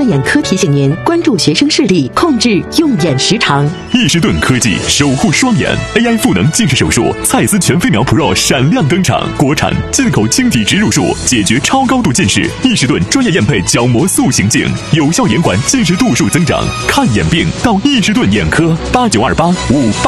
专眼科提醒您关注学生视力，控制用眼时长。 易士顿科技守护双眼 AI 赋能近视手术，蔡司全飞秒 Pro 闪亮登场，国产进口晶体植入术，解决超高度近视。易士顿专业验配角膜塑形镜，有效延缓近视度数增长。看眼病到易士顿眼科，892858。